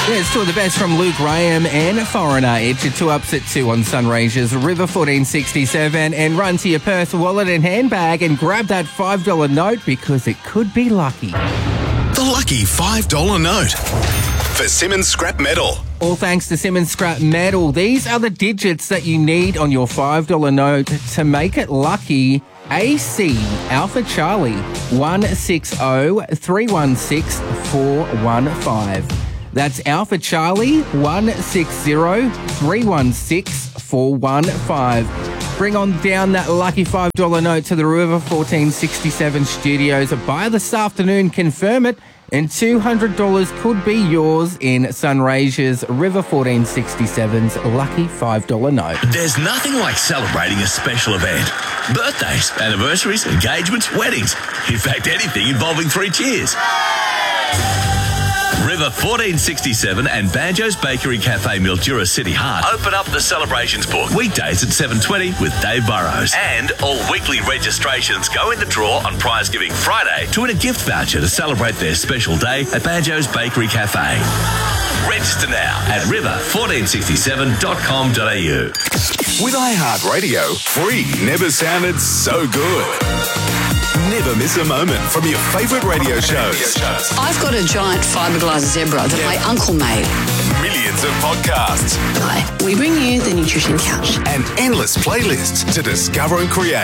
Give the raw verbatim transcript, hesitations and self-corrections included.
Yeah, it's two of the best from Luke Graham and Foreigner. It's your two ups at two on Sunraysia's River fourteen sixty-seven. And run to your purse, wallet and handbag and grab that five dollar note because it could be lucky. The lucky five dollar note for Simmons Scrap Metal. All thanks to Simmons Scrap Metal. These are the digits that you need on your five dollar note to make it lucky. A C Alpha Charlie one six zero three one six four one five. That's Alpha Charlie one six zero three one six four one five. Bring on down that lucky five dollar note to the River fourteen sixty-seven studios by this afternoon. Confirm it, and two hundred dollars could be yours in Sunraysia's River fourteen sixty-seven's lucky five dollar note. There's nothing like celebrating a special event. Birthdays, anniversaries, engagements, weddings. In fact, anything involving three cheers. River fourteen sixty-seven and Banjo's Bakery Cafe Mildura City Heart open up the celebrations book weekdays at seven twenty with Dave Burrows. And all weekly registrations go in the draw on Prize Giving Friday to win a gift voucher to celebrate their special day at Banjo's Bakery Cafe. Register now at river fourteen sixty-seven dot com dot a u. With iHeartRadio, free never sounded so good. Never miss a moment from your favourite radio shows. I've got a giant fiberglass zebra that my uncle made. Millions of podcasts. Hi, we bring you the Nutrition Couch. And endless playlists to discover and create.